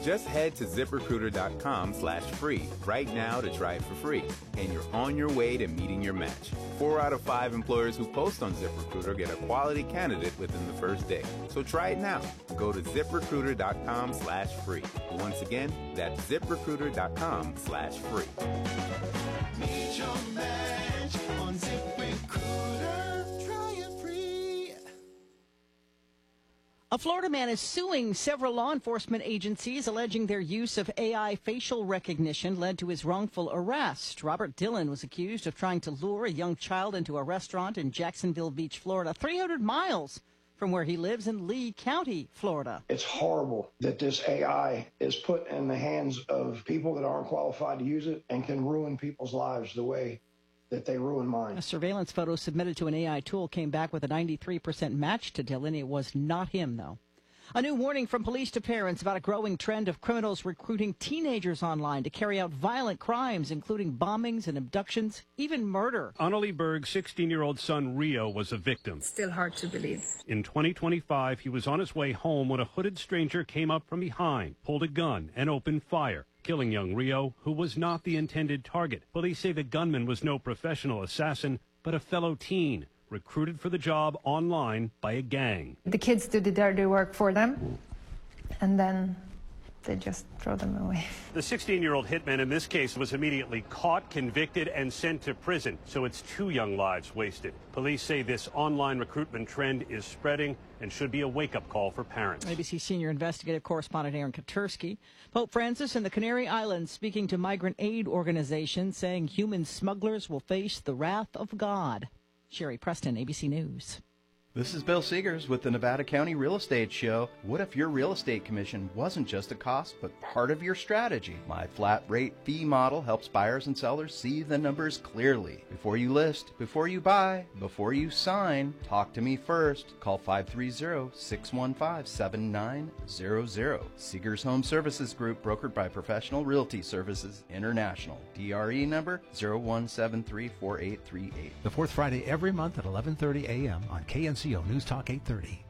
Just head to ZipRecruiter.com/free right now to try it for free, and you're on your way to meeting your match. 4 out of 5 employers who post on ZipRecruiter get a quality candidate within the first day. So try it now. Go to ZipRecruiter.com/free. Once again, that's ZipRecruiter.com/free. Meet your match on ZipRecruiter. Try it free. A Florida man is suing several law enforcement agencies alleging their use of AI facial recognition led to his wrongful arrest. Robert Dillon was accused of trying to lure a young child into a restaurant in Jacksonville Beach, Florida, 300 miles from where he lives in Lee County, Florida. It's horrible that this AI is put in the hands of people that aren't qualified to use it and can ruin people's lives the way that they ruin mine. A surveillance photo submitted to an AI tool came back with a 93% match to Dillon. It was not him, though. A new warning from police to parents about a growing trend of criminals recruiting teenagers online to carry out violent crimes, including bombings and abductions, even murder. Annalie Berg's 16-year-old son, Rio, was a victim. Still hard to believe. In 2025, he was on his way home when a hooded stranger came up from behind, pulled a gun, and opened fire, killing young Rio, who was not the intended target. Police say the gunman was no professional assassin, but a fellow teen, recruited for the job online by a gang. The kids do the dirty work for them, and then they just throw them away. The 16-year-old hitman in this case was immediately caught, convicted, and sent to prison. So it's 2 young lives wasted. Police say this online recruitment trend is spreading and should be a wake-up call for parents. ABC senior investigative correspondent Aaron Katursky. Pope Francis in the Canary Islands speaking to migrant aid organizations, saying human smugglers will face the wrath of God. Sherry Preston, ABC News. This is Bill Seegers with the Nevada County Real Estate Show. What if your real estate commission wasn't just a cost, but part of your strategy? My flat rate fee model helps buyers and sellers see the numbers clearly. Before you list, before you buy, before you sign, talk to me first. Call 530-615-7900. Seegers Home Services Group, brokered by Professional Realty Services International. DRE number 01734838. The fourth Friday every month at 11:30 a.m. on KNCO News Talk 830.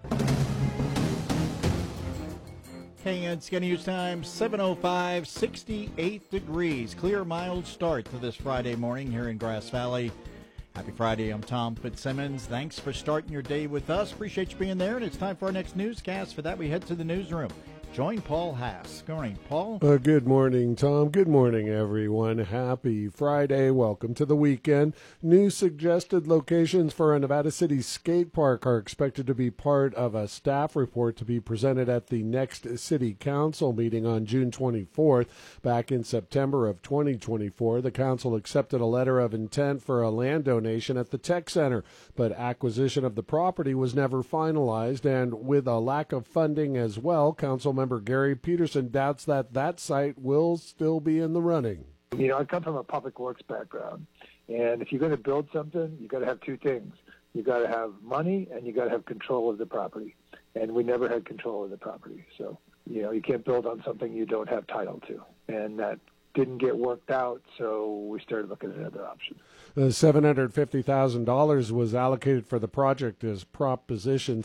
KNCO News Time, 7:05, 68 degrees. Clear, mild start to this Friday morning here in Grass Valley. Happy Friday. I'm Tom Fitzsimmons. Thanks for starting your day with us. Appreciate you being there, and it's time for our next newscast. For that, we head to the newsroom. Join Paul Haas. Good morning, Paul. Good morning, Tom. Good morning, everyone. Happy Friday. Welcome to the weekend. New suggested locations for a Nevada City skate park are expected to be part of a staff report to be presented at the next City Council meeting on June 24th. Back in September of 2024, the Council accepted a letter of intent for a land donation at the Tech Center, but acquisition of the property was never finalized, and with a lack of funding as well, Councilmember Gary Peterson doubts that site will still be in the running. You know, I come from a public works background, and if you're going to build something, you got to have 2 things. You got to have money, and you got to have control of the property. And we never had control of the property, so you know you can't build on something you don't have title to, and that didn't get worked out, so we started looking at another option. $750,000 was allocated for the project as Proposition